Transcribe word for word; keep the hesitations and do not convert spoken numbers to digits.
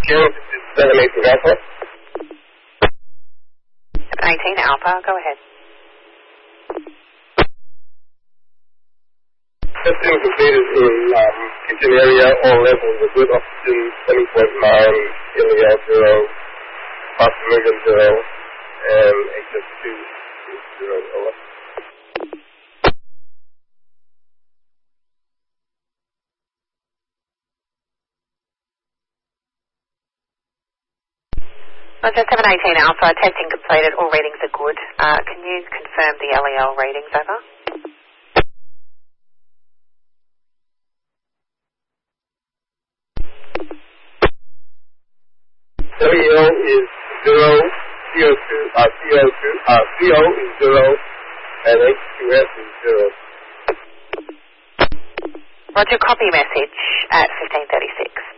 Sure, this is seven eighteen Alpha. seven eighteen Alpha, go ahead. Testing completed in um, kitchen area, all levels of good oxygen, twenty point nine, L E L zero, mass movement zero, and H S two is zero, over. Roger, seven eighteen Alpha, testing completed, all readings are good. Uh, can you confirm the L E L readings, over? L E L is zero, C O two, uh, C O two, uh, C O is zero, and H two S is zero. Roger, copy message at fifteen thirty-six.